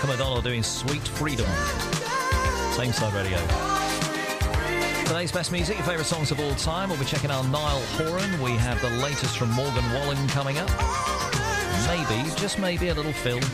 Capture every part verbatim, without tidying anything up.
Malcolm O'Donnell doing Sweet Freedom. Tameside Radio. Today's best music, your favourite songs of all time. We'll be checking out Niall Horan. We have the latest from Morgan Wallen coming up. Maybe, just maybe, a little Phil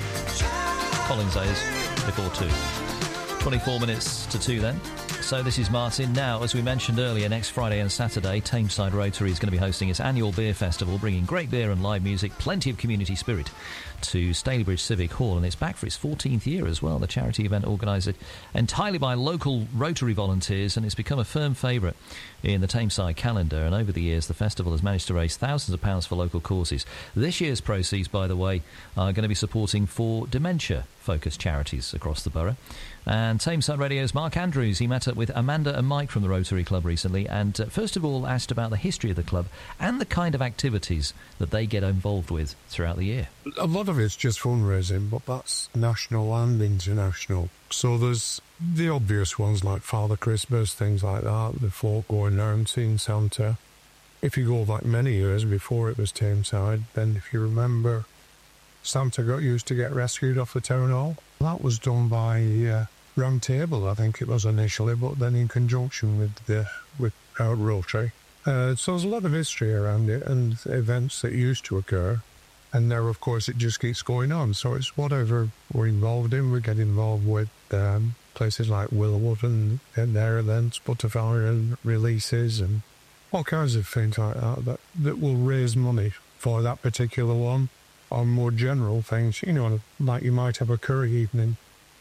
Collins is before two. twenty-four minutes to two then. So this is Martin. Now, as we mentioned earlier, next Friday and Saturday, Tameside Rotary is going to be hosting its annual beer festival, bringing great beer and live music, plenty of community spirit to Stalybridge Civic Hall, and it's back for its fourteenth year as well. The charity event organised entirely by local Rotary volunteers, and it's become a firm favourite in the Tameside calendar, and over the years the festival has managed to raise thousands of pounds for local causes. This year's proceeds, by the way, are going to be supporting four dementia-focused charities across the borough. And Tameside Radio's Mark Andrews, he met up with Amanda and Mike from the Rotary Club recently, and uh, first of all asked about the history of the club and the kind of activities that they get involved with throughout the year. A lot of it's just fundraising, but that's national and international. So there's the obvious ones like Father Christmas, things like that, the folk going around seeing Santa. If you go like many years before it was Tameside, then if you remember, Santa got used to get rescued off the town hall. That was done by uh, Round Table, I think it was initially, but then in conjunction with the with our Rotary. Uh, so there's a lot of history around it and events that used to occur. And now, of course, it just keeps going on. So it's whatever we're involved in. We get involved with um, places like Willowwood and, and their events, Butterfly and releases and all kinds of things like that, that that will raise money for that particular one. Or more general things, you know, like you might have a curry evening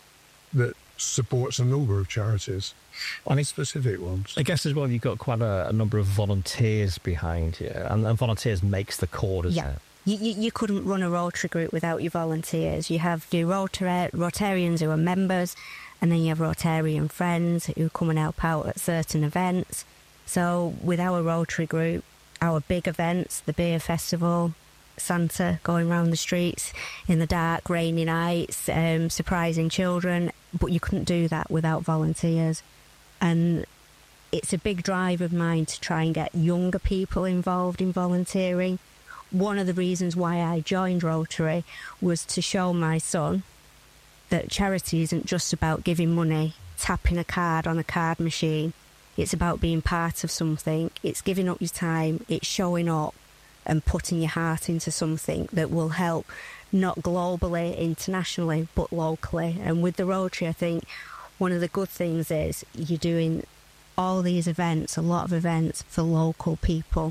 that supports a number of charities, any specific ones. I guess as well, you've got quite a, a number of volunteers behind you, and, and volunteers makes the core, doesn't yeah. it? You, you, you couldn't run a Rotary group without your volunteers. You have your Rotary, Rotarians who are members, and then you have Rotarian friends who come and help out at certain events. So with our Rotary group, our big events, the beer festival, Santa going around the streets in the dark, rainy nights, um, surprising children, but you couldn't do that without volunteers. And it's a big drive of mine to try and get younger people involved in volunteering. One of the reasons why I joined Rotary was to show my son that charity isn't just about giving money, tapping a card on a card machine. It's about being part of something. It's giving up your time. It's showing up and putting your heart into something that will help not globally, internationally, but locally. And with the Rotary, I think one of the good things is you're doing all these events, a lot of events for local people,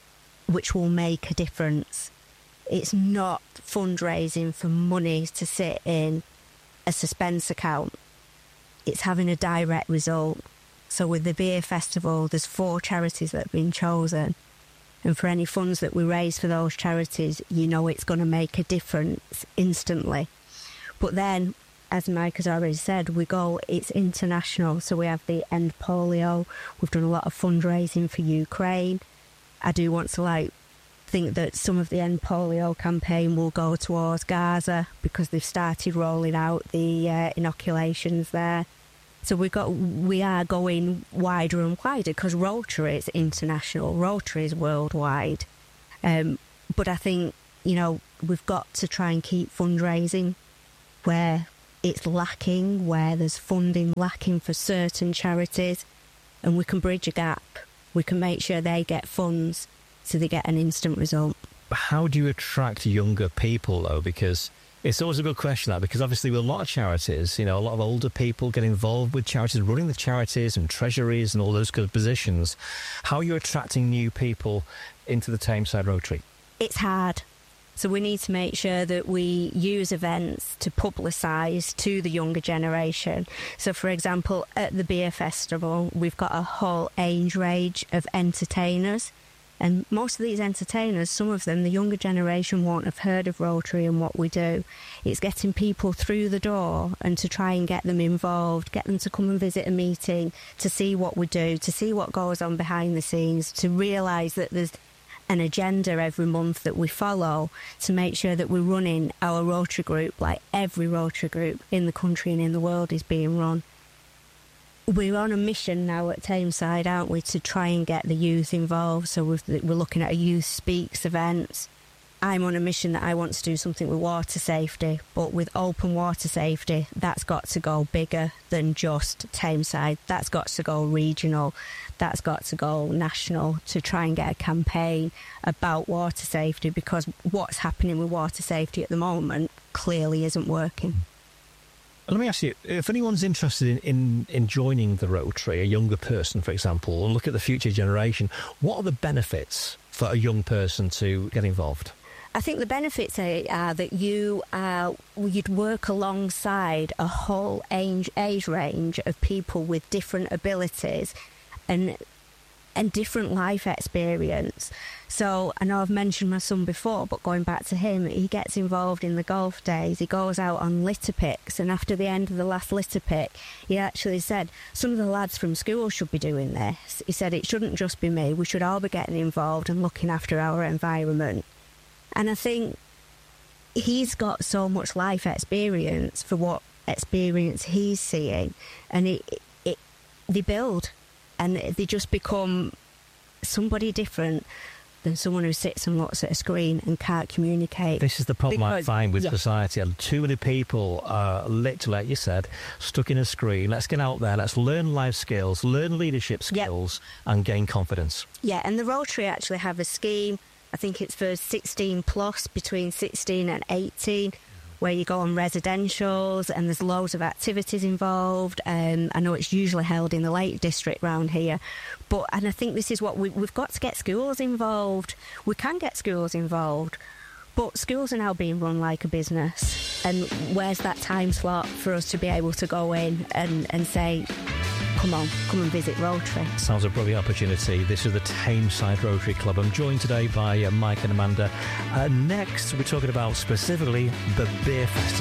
which will make a difference. It's not fundraising for money to sit in a suspense account. It's having a direct result. So with the beer festival, there's four charities that have been chosen. And for any funds that we raise for those charities, you know it's going to make a difference instantly. But then, as Mike has already said, we go, it's international. So we have the End Polio. We've done a lot of fundraising for Ukraine. I do want to like think that some of the End Polio campaign will go towards Gaza because they've started rolling out the uh, inoculations there. So we got we are going wider and wider because Rotary is international, Rotary is worldwide. Um, but I think, you know, we've got to try and keep fundraising where it's lacking, where there's funding lacking for certain charities, and we can bridge a gap. We can make sure they get funds so they get an instant result. How do you attract younger people, though? Because it's always a good question, that, because obviously with a lot of charities, you know, a lot of older people get involved with charities, running the charities and treasuries and all those good positions. How are you attracting new people into the Tameside Rotary? It's hard. So we need to make sure that we use events to publicise to the younger generation. So, for example, at the beer festival, we've got a whole age range of entertainers. And most of these entertainers, some of them, the younger generation won't have heard of Rotary and what we do. It's getting people through the door and to try and get them involved, get them to come and visit a meeting, to see what we do, to see what goes on behind the scenes, to realise that there's an agenda every month that we follow to make sure that we're running our Rotary group like every Rotary group in the country and in the world is being run. We're on a mission now at Tameside, aren't we, to try and get the youth involved. So we've, we're looking at a Youth Speaks event I'm on a mission that I want to do something with water safety, but with open water safety, that's got to go bigger than just Tameside. That's got to go regional. That's got to go national to try and get a campaign about water safety, because what's happening with water safety at the moment clearly isn't working. Let me ask you, if anyone's interested in, in, in joining the Rotary, a younger person, for example, and look at the future generation, what are the benefits for a young person to get involved? I think the benefits are, are that you uh, you'd work alongside a whole age, age range of people with different abilities and and different life experience. So I know I've mentioned my son before, but going back to him, he gets involved in the golf days. He goes out on litter picks, and after the end of the last litter pick, he actually said, some of the lads from school should be doing this. He said, it shouldn't just be me. We should all be getting involved and looking after our environment. And I think he's got so much life experience for what experience he's seeing, and it, it, they build, and they just become somebody different than someone who sits and looks at a screen and can't communicate. This is the problem because, I find with yeah. society. And too many people are literally, like you said, stuck in a screen. Let's get out there, let's learn life skills, learn leadership skills, yep. and gain confidence. Yeah, and the Rotary actually have a scheme, I think it's for sixteen plus, between sixteen and eighteen, where you go on residentials and there's loads of activities involved. Um, I know it's usually held in the Lake District round here, but and I think this is what we, we've got to get schools involved. We can get schools involved, but schools are now being run like a business, and where's that time slot for us to be able to go in and, and say, come on, come and visit Rotary. Sounds a brilliant opportunity. This is the Tameside Rotary Club. I'm joined today by uh, Mike and Amanda. Uh, next, we're talking about specifically the Beer Festival.